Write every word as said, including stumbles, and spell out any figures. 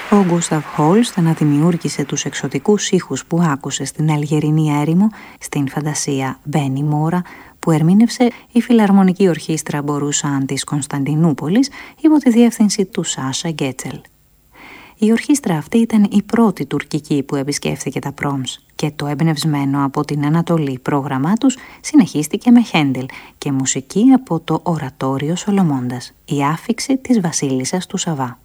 Ο Γκούσταβ Χόλστ αναδημιούργησε τους εξωτικούς ήχους που άκουσε στην Αλγερινή έρημο στην φαντασία Μπένι Μόρα, που ερμήνευσε η Φιλαρμονική Ορχήστρα Μπορούσαν της Κωνσταντινούπολης υπό τη διεύθυνση του Σάσα Γκέτσελ. Η ορχήστρα αυτή ήταν η πρώτη τουρκική που επισκέφθηκε τα Πρόμς και το εμπνευσμένο από την Ανατολή πρόγραμμά τους συνεχίστηκε με Χέντελ και μουσική από το Ορατόριο Σολομώντας, η άφιξη της βασίλισσας του Σαββά.